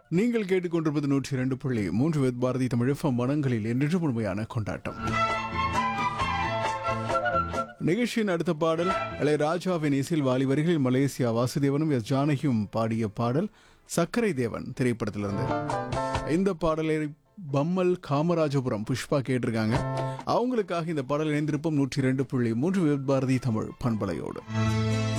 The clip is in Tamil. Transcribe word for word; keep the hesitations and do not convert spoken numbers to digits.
நீங்கள் கேட்டுக்கொண்டிருப்பது நூற்றி இரண்டு புள்ளி மூன்று வித் பாரதி தமிழ் எஃப்எம் மனங்களில் என்று முழுமையான கொண்டாட்டம். நிகழ்ச்சியின் அடுத்த பாடல் இளையராஜாவின் இசையில் வாலி வரிகளில் மலேசியா வாசுதேவனும் எஸ் ஜானகியும் பாடிய பாடல் சக்கரை தேவன் திரைப்படத்திலிருந்து. இந்த பாடலை பம்மல் காமராஜபுரம் புஷ்பா கேட்டிருக்காங்க. அவங்களுக்காக இந்த பாடல் இணைந்திருப்போம் நூற்றி இரண்டு புள்ளி மூன்று வித் பாரதி தமிழ் பண்பலையோடு.